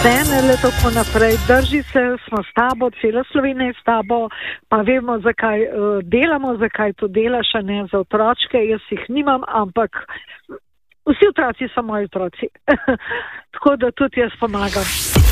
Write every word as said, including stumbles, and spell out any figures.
vse, ne le tako naprej. Drži se, smo s tabo, cela Slovenija je s tabo, pa vemo, zakaj uh, delamo, zakaj to delaš, a ne za otročke. Jaz jih nimam, ampak vsi otroci so moji otroci. Tako da tudi jaz pomagam.